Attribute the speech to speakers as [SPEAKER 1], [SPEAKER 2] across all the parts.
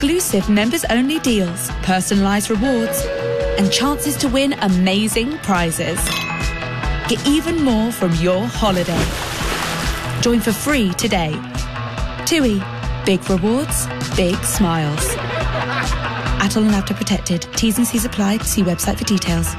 [SPEAKER 1] Exclusive members-only deals, personalised rewards, and chances to win amazing prizes. Get even more from your holiday. Join for free today. TUI. Big rewards, big smiles. ATOL and APTA protected. T's and C's apply. See website for details.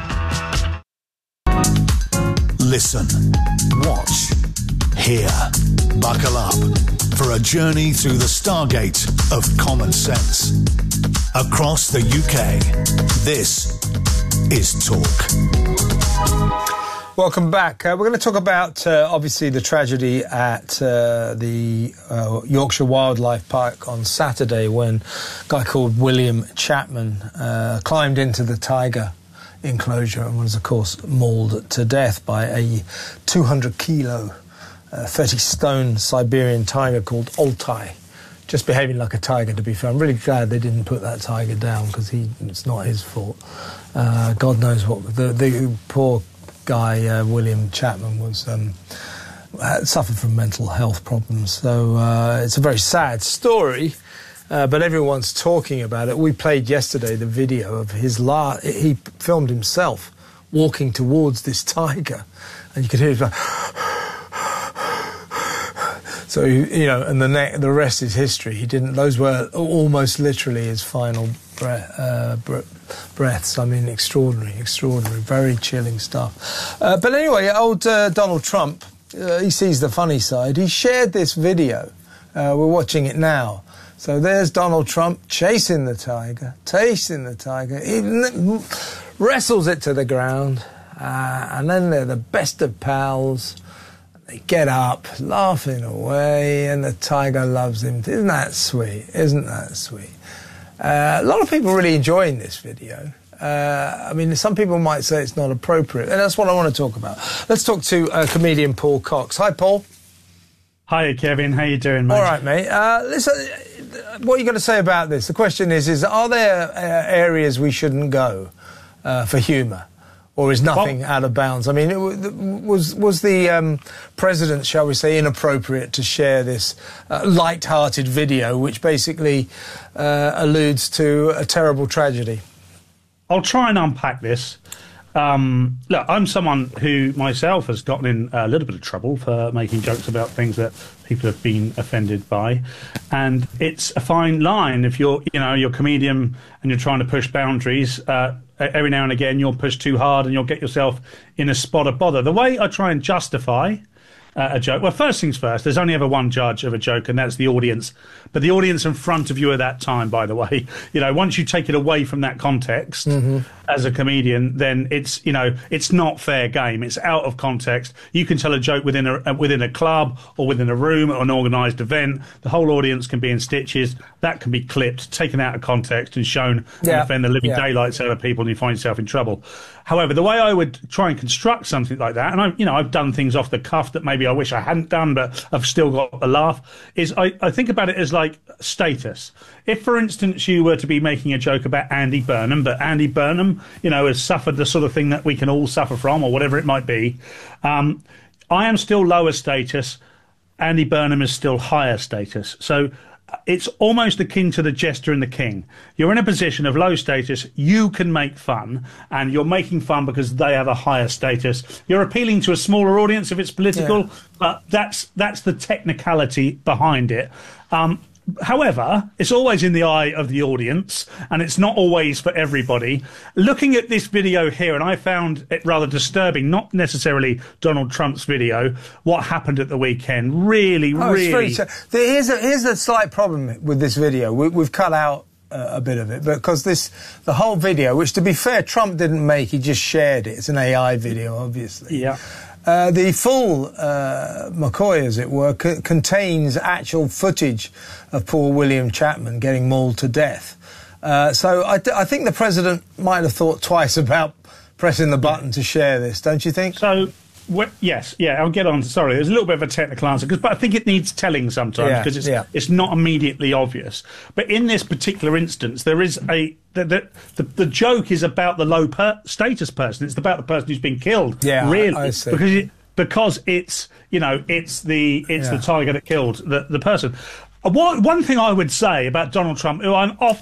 [SPEAKER 2] Listen, watch, hear. Buckle up for a journey through the stargate of common sense. Across the UK, this is Talk.
[SPEAKER 3] Welcome back. We're going to talk about, obviously, the tragedy at the Yorkshire Wildlife Park on Saturday when a guy called William Chapman climbed into the tiger enclosure and was, of course, mauled to death by a 200-kilo, 30-stone Siberian tiger called Altai. Just behaving like a tiger, to be fair. I'm really glad they didn't put that tiger down because it's not his fault. God knows what the poor guy, William Chapman, was suffered from mental health problems. So it's a very sad story, but everyone's talking about it. We played yesterday the video of he filmed himself walking towards this tiger, and you could hear him like... So, you know, and the rest is history. Those were almost literally his final breaths. I mean, extraordinary, very chilling stuff. But anyway, old Donald Trump, he sees the funny side. He shared this video. We're watching it now. So there's Donald Trump chasing the tiger. He wrestles it to the ground. And then they're the best of pals. They get up, laughing away, and the tiger loves him. Isn't that sweet? A lot of people really enjoying this video. I mean, some people might say it's not appropriate, and that's what I want to talk about. Let's talk to comedian Paul Cox. Hi, Paul.
[SPEAKER 4] Hi, Kevin. How you doing, mate?
[SPEAKER 3] All right, mate. Listen, what are you going to say about this? The question is are there areas we shouldn't go for humour? Or is nothing out of bounds? I mean, was the president, shall we say, inappropriate to share this light-hearted video, which basically alludes to a terrible tragedy?
[SPEAKER 4] I'll try and unpack this. Look, I'm someone who myself has gotten in a little bit of trouble for making jokes about things that people have been offended by, and it's a fine line if you're a comedian and you're trying to push boundaries. Every now and again you'll push too hard and you'll get yourself in a spot of bother. The way I try and justify a joke, well, first things first, there's only ever one judge of a joke, and that's the audience. But the audience in front of you at that time, by the way, once you take it away from that context as a comedian, then it's not fair game. It's out of context. You can tell a joke within a club or within a room or an organised event. The whole audience can be in stitches. That can be clipped, taken out of context, and shown to offend the living daylights out of people, and you find yourself in trouble. However, the way I would try and construct something like that, and I've done things off the cuff that maybe I wish I hadn't done, but I've still got a laugh, is I think about it as like status. If, for instance, you were to be making a joke about Andy Burnham, but Andy Burnham, has suffered the sort of thing that we can all suffer from, or whatever it might be, I am still lower status. Andy Burnham is still higher status. So it's almost akin to the jester and the king. You're in a position of low status. You can make fun, and you're making fun because they have a higher status. You're appealing to a smaller audience if it's political, but that's the technicality behind it. However, it's always in the eye of the audience, and it's not always for everybody. Looking at this video here, and I found it rather disturbing, not necessarily Donald Trump's video, what happened at the weekend. Really.
[SPEAKER 3] Here's a slight problem with this video. We've cut out a bit of it, because the whole video, which, to be fair, Trump didn't make, he just shared it. It's an AI video, obviously.
[SPEAKER 4] Yeah.
[SPEAKER 3] The full McCoy, as it were, contains actual footage of poor William Chapman getting mauled to death. So I think the president might have thought twice about pressing the button to share this, don't you think?
[SPEAKER 4] So, yes, I'll get on. Sorry, there's a little bit of a technical answer, but I think it needs telling sometimes, because it's not immediately obvious. But in this particular instance, there is the joke is about the low status person. It's about the person who's been killed.
[SPEAKER 3] Yeah,
[SPEAKER 4] really,
[SPEAKER 3] I see.
[SPEAKER 4] because it's the tiger that killed the person. One thing I would say about Donald Trump, who I'm